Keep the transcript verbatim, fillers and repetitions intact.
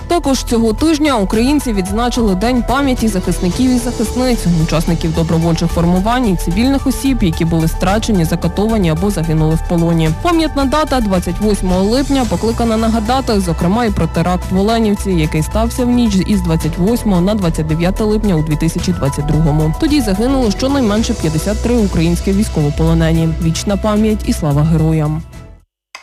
Також цього тижня українці відзначили День пам'яті захисників і захисниць, учасників добровольчих формувань і цивільних осіб, які були страчені, закатовані або загинули в полоні. Пам'ятна дата двадцять восьмого липня покликана нагадати, зокрема, і про теракт в Оленівці, який стався в ніч із двадцять восьмого на двадцять дев'яте липня у дві тисячі двадцять другому. Тоді загинуло щонайменше п'ятдесят три українські військовополонені. Вічна пам'ять і слава героям.